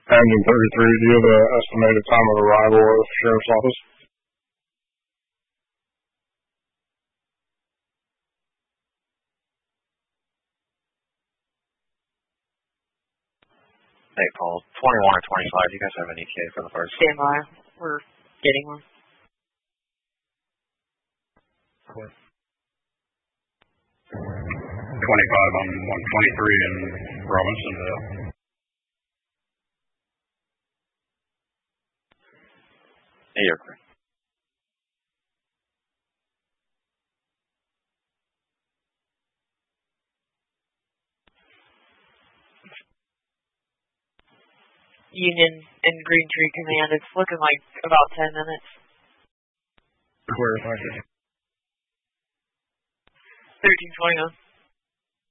Engine 33, do you have the estimated time of arrival of the Sheriff's Office? Hey, Paul, 21 or 25, you guys have an ETA for the first? Stand by. We're getting one. 25 on 123 in Robinsonville. Hey, you're correct. Union and Green Tree Command. It's looking like about 10 minutes. Where is it? 1321.